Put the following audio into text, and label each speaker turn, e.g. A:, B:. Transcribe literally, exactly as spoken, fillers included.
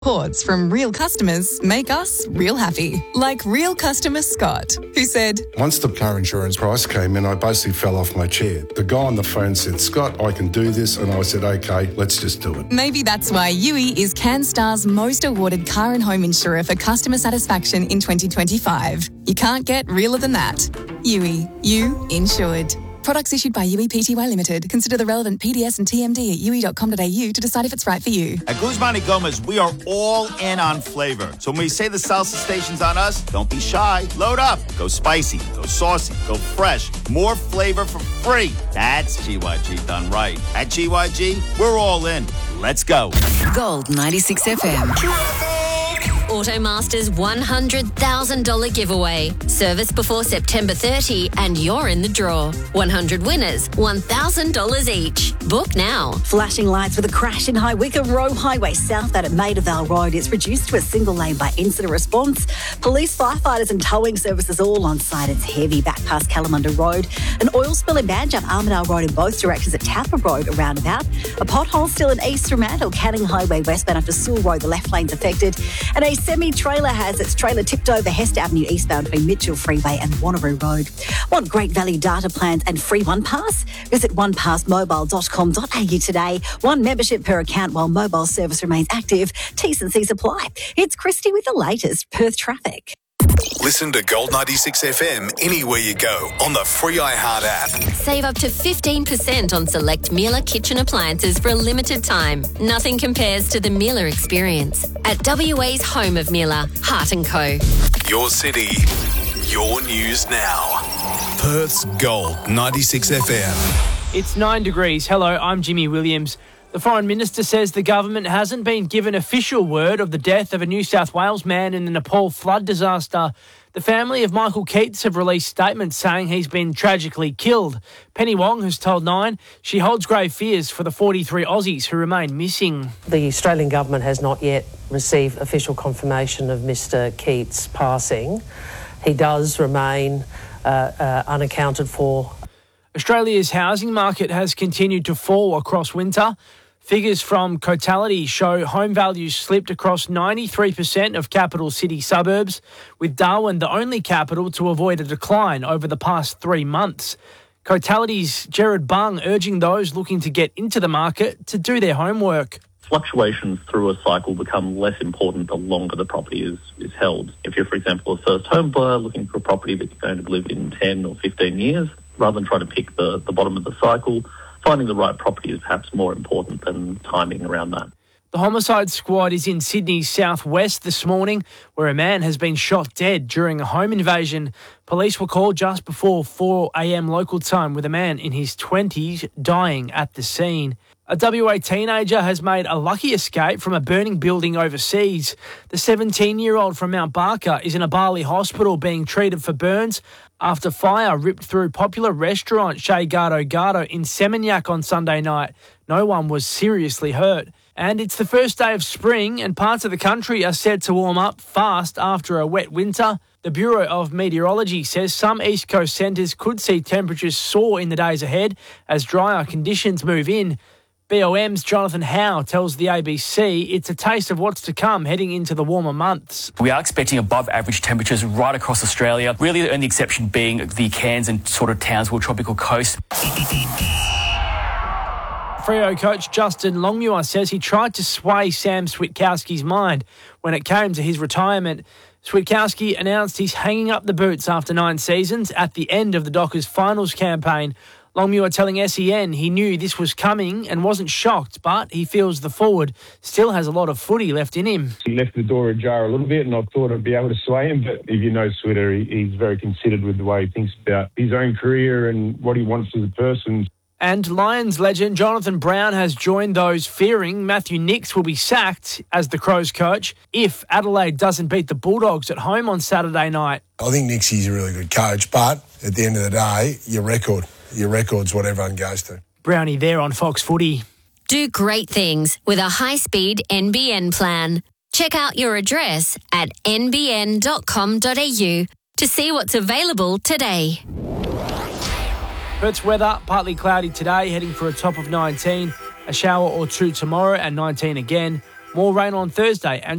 A: Reports from real customers make us real happy. Like real customer Scott, who said,
B: Once the car insurance price came in, I basically fell off my chair. The guy on the phone said, Scott, I can do this. And I said, okay, let's just do it.
A: Maybe that's why Yui is CanStar's most awarded car and home insurer for customer satisfaction in twenty twenty-five. You can't get realer than that. Yui, you insured. Products issued by U E P T Y Limited. Consider the relevant P D S and T M D at u e dot com dot a u to decide if it's right for you.
C: At Guzman y Gomez, we are all in on flavor. So when we say the salsa station's on us, don't be shy. Load up. Go spicy. Go saucy. Go fresh. More flavor for free. That's G Y G done right. At G Y G, we're all in. Let's go.
D: Gold ninety-six F M.
E: Automaster's one hundred thousand dollars giveaway. Service before September thirtieth and you're in the draw. one hundred winners, one thousand dollars each. Book now.
F: Flashing lights with a crash in High Wycombe Road Highway South at Maidavale Road. It's reduced to a single lane by incident response. Police, firefighters and towing services all on site. It's heavy back past Kalamunda Road. An oil spill in Manjap, Armidale Road in both directions at Tapper Road, a roundabout. A pothole still in East Fremantle, Canning Highway westbound after Sewell Road. The left lane's affected. And a semi-trailer has its trailer tipped over Hester Avenue eastbound between Mitchell Freeway and Wanneroo Road. Want Great Value data plans and free One Pass? Visit one pass mobile dot com dot a u today. One membership per account while mobile service remains active. T's and C's apply. It's Christy with the latest Perth traffic.
G: Listen to Gold ninety-six F M anywhere you go on the free iHeart app.
E: Save up to fifteen percent on select Miele kitchen appliances for a limited time. Nothing compares to the Miele experience. At W A's home of Miele, Hart and Co.
G: Your city, your news now. Perth's Gold ninety-six F M.
H: It's nine degrees. Hello, I'm Jimmy Williams. The Foreign Minister says the government hasn't been given official word of the death of a New South Wales man in the Nepal flood disaster. The family of Michael Keats have released statements saying he's been tragically killed. Penny Wong has told Nine she holds grave fears for the forty-three Aussies who remain missing.
I: The Australian government has not yet received official confirmation of Mister Keats' passing. He does remain uh, uh, unaccounted for.
H: Australia's housing market has continued to fall across winter. Figures from Cotality show home values slipped across ninety-three percent of capital city suburbs, with Darwin the only capital to avoid a decline over the past three months. Cotality's Gerard Bung urging those looking to get into the market to do their homework.
J: Fluctuations through a cycle become less important the longer the property is, is held. If you're, for example, a first home buyer looking for a property that you're going to live in ten or fifteen years, rather than trying to pick the, the bottom of the cycle, finding the right property is perhaps more important than timing around that.
H: The homicide squad is in Sydney's southwest this morning, where a man has been shot dead during a home invasion. Police were called just before four a.m. local time, with a man in his twenties dying at the scene. A W A teenager has made a lucky escape from a burning building overseas. The seventeen-year-old from Mount Barker is in a Bali hospital being treated for burns after fire ripped through popular restaurant Chez Gado Gado in Seminyak on Sunday night. No one was seriously hurt. And it's the first day of spring and parts of the country are set to warm up fast after a wet winter. The Bureau of Meteorology says some East Coast centres could see temperatures soar in the days ahead as drier conditions move in. B O M's Jonathan Howe tells the A B C it's a taste of what's to come heading into the warmer months.
K: We are expecting above average temperatures right across Australia, really the only exception being the Cairns and sort of Townsville tropical coast.
H: Freo coach Justin Longmuir says he tried to sway Sam Switkowski's mind when it came to his retirement. Switkowski announced he's hanging up the boots after nine seasons at the end of the Dockers finals campaign. Longmuir telling S E N he knew this was coming and wasn't shocked, but he feels the forward still has a lot of footy left in him.
L: He left the door ajar a little bit and I thought I'd be able to sway him, but if you know Switter, he, he's very considered with the way he thinks about his own career and what he wants as a person.
H: And Lions legend Jonathan Brown has joined those fearing Matthew Nicks will be sacked as the Crows coach if Adelaide doesn't beat the Bulldogs at home on Saturday night.
B: I think Nixie's a really good coach, but at the end of the day, your record. Your record's what everyone goes to.
H: Brownie there on Fox Footy.
E: Do great things with a high-speed N B N plan. Check out your address at n b n dot com dot a u to see what's available today.
H: Perth's weather, partly cloudy today, heading for a top of nineteen. A shower or two tomorrow and nineteen again. More rain on Thursday and